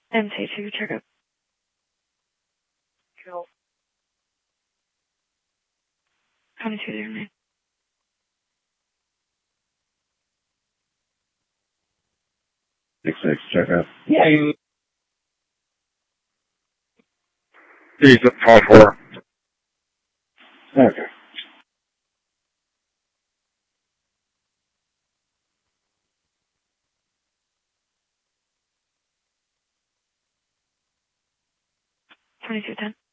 MT2 checkup. Cool. 2209. Six checkup. Yeah. He's at 5-4. Okay. $22.10.